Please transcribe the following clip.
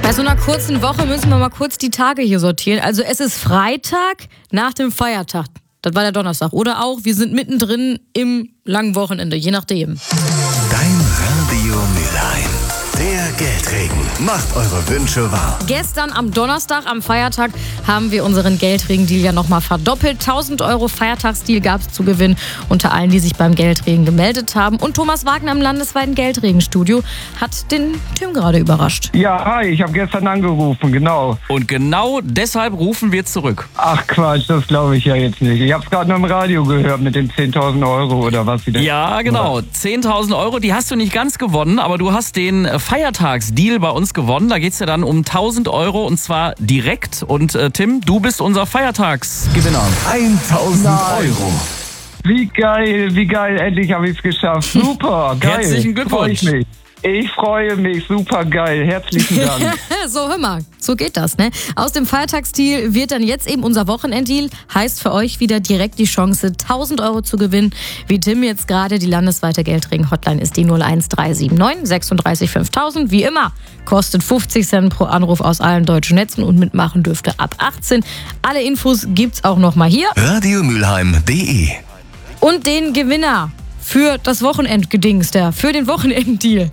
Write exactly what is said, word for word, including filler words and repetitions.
Bei so einer kurzen Woche müssen wir mal kurz die Tage hier sortieren. Also es ist Freitag nach dem Feiertag. Das war der Donnerstag. Oder auch, wir sind mittendrin im langen Wochenende, je nachdem. Dein Radio Mülheim. Der Geldregen macht eure Wünsche wahr. Gestern am Donnerstag, am Feiertag, haben wir unseren Geldregen-Deal ja nochmal verdoppelt. tausend Euro Feiertagsdeal gab es zu gewinnen unter allen, die sich beim Geldregen gemeldet haben. Und Thomas Wagner im landesweiten Geldregenstudio hat den Tim gerade überrascht. Ja, hi, ich habe gestern angerufen, genau. Und genau deshalb rufen wir zurück. Ach Quatsch, das glaube ich ja jetzt nicht. Ich habe es gerade nur im Radio gehört mit den zehntausend Euro oder was. Wieder. Ja, genau. zehntausend Euro, die hast du nicht ganz gewonnen, aber du hast den Feiertagsdeal bei uns gewonnen. Da geht es ja dann um tausend Euro und zwar direkt. Und äh, Tim, du bist unser Feiertagsgewinner. tausend Euro. Wie geil, wie geil, endlich habe ich es geschafft. Super, geil. Herzlichen Glückwunsch. Freu ich mich. Ich freue mich, super geil. Herzlichen Dank. So, hör mal, so geht das, ne? Aus dem Feiertagsdeal wird dann jetzt eben unser Wochenenddeal. Heißt für euch wieder direkt die Chance, tausend Euro zu gewinnen. Wie Tim jetzt gerade, die landesweite Geldregen-Hotline ist die null eins drei sieben neun sechsunddreißig fünftausend. Wie immer, kostet fünfzig Cent pro Anruf aus allen deutschen Netzen und mitmachen dürfte ab achtzehn. Alle Infos gibt's auch noch mal hier. radiomülheim punkt de Und den Gewinner für das Wochenendgedings, der für den Wochenenddeal.